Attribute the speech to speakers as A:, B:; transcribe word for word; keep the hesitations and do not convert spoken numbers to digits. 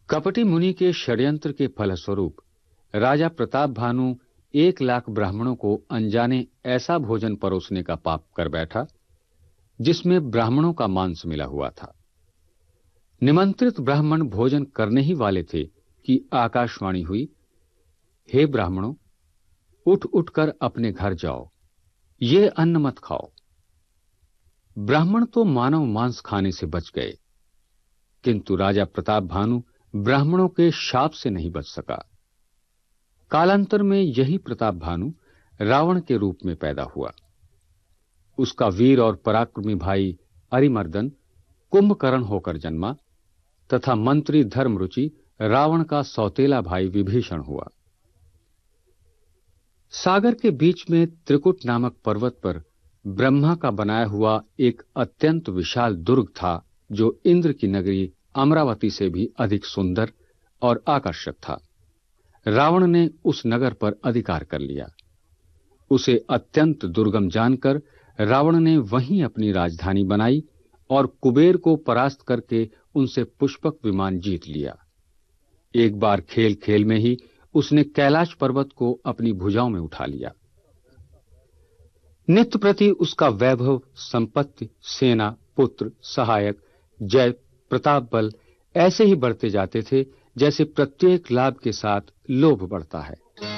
A: कपटी मुनि के षड्यंत्र के फलस्वरूप राजा प्रताप भानु एक लाख ब्राह्मणों को अनजाने ऐसा भोजन परोसने का पाप कर बैठा जिसमें ब्राह्मणों का मांस मिला हुआ था। निमंत्रित ब्राह्मण भोजन करने ही वाले थे कि आकाशवाणी हुई, हे ब्राह्मणों, उठ उठकर अपने घर जाओ, ये अन्न मत खाओ। ब्राह्मण तो मानव मांस खाने से बच गए, किंतु राजा प्रताप भानु ब्राह्मणों के शाप से नहीं बच सका। कालांतर में यही प्रताप भानु रावण के रूप में पैदा हुआ। उसका वीर और पराक्रमी भाई अरिमर्दन कुंभकर्ण होकर जन्मा तथा मंत्री धर्मरुचि रावण का सौतेला भाई विभीषण हुआ। सागर के बीच में त्रिकुट नामक पर्वत पर ब्रह्मा का बनाया हुआ एक अत्यंत विशाल दुर्ग था, जो इंद्र की नगरी अमरावती से भी अधिक सुंदर और आकर्षक था। रावण ने उस नगर पर अधिकार कर लिया। उसे अत्यंत दुर्गम जानकर रावण ने वहीं अपनी राजधानी बनाई और कुबेर को परास्त करके उनसे पुष्पक विमान जीत लिया। एक बार खेल खेल में ही उसने कैलाश पर्वत को अपनी भुजाओं में उठा लिया। नित्य प्रति उसका वैभव, संपत्ति, सेना, पुत्र, सहायक, जय, प्रताप बल ऐसे ही बढ़ते जाते थे जैसे प्रत्येक लाभ के साथ लोभ बढ़ता है।